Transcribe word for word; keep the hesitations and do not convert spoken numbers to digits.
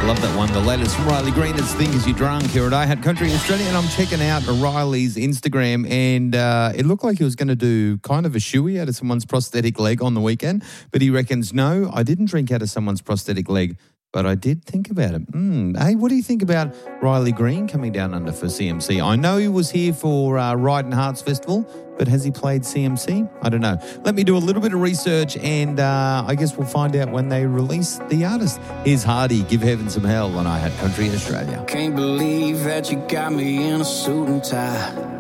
I love that one. The latest from Riley Green, it's Think As You Drunk here at I Had Country Australia, and I'm checking out Riley's Instagram, and uh, it looked like he was going to do kind of a shoey out of someone's prosthetic leg on the weekend, but he reckons, no, I didn't drink out of someone's prosthetic leg, but I did think about it. Mm. Hey, what do you think about Riley Green coming down under for C M C? I know he was here for uh, Ride and Hearts Festival, but has he played C M C? I don't know. Let me do a little bit of research, and uh, I guess we'll find out when they release the artist. Here's Hardy, Give Heaven Some Hell on I Had Country Australia. Can't believe that you got me in a suit and tie.